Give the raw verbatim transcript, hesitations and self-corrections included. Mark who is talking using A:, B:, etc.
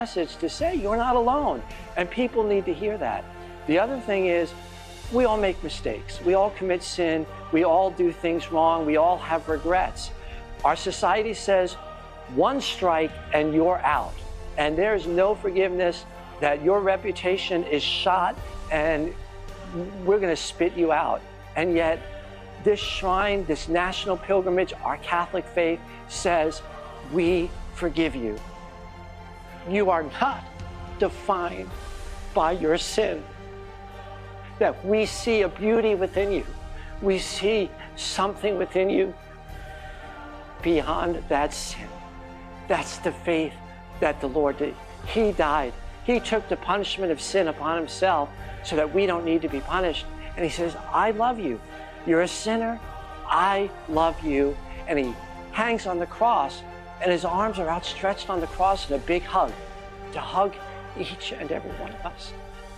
A: message to say you're not alone, and people need to hear that. The other thing is, we all make mistakes. We all commit sin. We all do things wrong. We all have regrets. Our society says one strike and you're out, and there's no forgiveness, that your reputation is shot and we're going to spit you out. And yet this shrine, this national pilgrimage, our Catholic faith says, we forgive you. You are not defined by your sin. That we see a beauty within you. We see something within you beyond that sin. That's the faith that the Lord did. He died. He took the punishment of sin upon himself so that we don't need to be punished. And he says, I love you. You're a sinner. I love you. And he hangs on the cross, and his arms are outstretched on the cross in a big hug, to hug each and every one of us.